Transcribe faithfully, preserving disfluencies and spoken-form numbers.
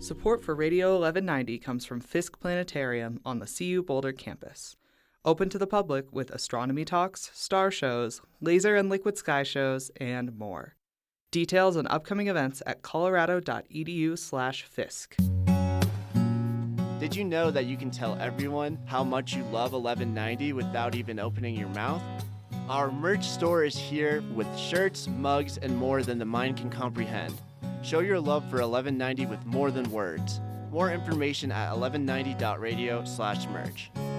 Support for Radio eleven ninety comes from Fisk Planetarium on the C U Boulder campus. Open to the public with astronomy talks, star shows, laser and liquid sky shows, and more. Details on upcoming events at colorado.edu slash Fisk. Did you know that you can tell everyone how much you love eleven ninety without even opening your mouth? Our merch store is here with shirts, mugs, and more than the mind can comprehend. Show your love for eleven ninety with more than words. More information at eleven ninety dot radio slash merch.